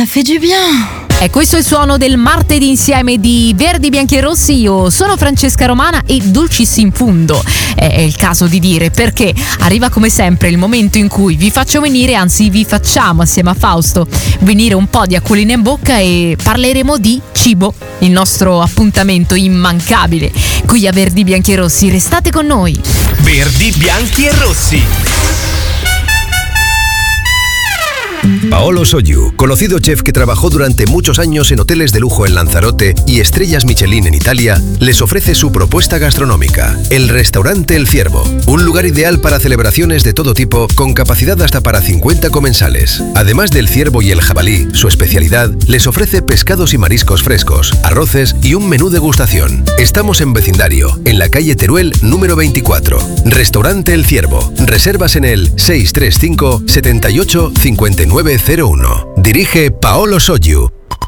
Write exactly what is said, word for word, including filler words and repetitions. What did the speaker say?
Ça fait du bien. E questo è il suono del martedì insieme di Verdi, Bianchi e Rossi. Io sono Francesca Romana e dolcissi in fundo. È il caso di dire, perché arriva come sempre il momento in cui vi faccio venire, anzi vi facciamo assieme a Fausto venire un po' di acquolina in bocca e parleremo di cibo, il nostro appuntamento immancabile qui a Verdi, Bianchi e Rossi. Restate con noi. Verdi, Bianchi e Rossi. Paolo Soyu, conocido chef que trabajó durante muchos años en hoteles de lujo en Lanzarote y estrellas Michelin en Italia, les ofrece su propuesta gastronómica, el restaurante El Ciervo, un lugar ideal para celebraciones de todo tipo con capacidad hasta para cincuenta comensales. Además del ciervo y el jabalí, su especialidad, les ofrece pescados y mariscos frescos, arroces y un menú degustación. Estamos en vecindario, en la calle Teruel número veinticuatro. Restaurante El Ciervo. Reservas en el seis tres cinco, siete ocho, cinco nueve cero uno. Dirige Paolo Soyu.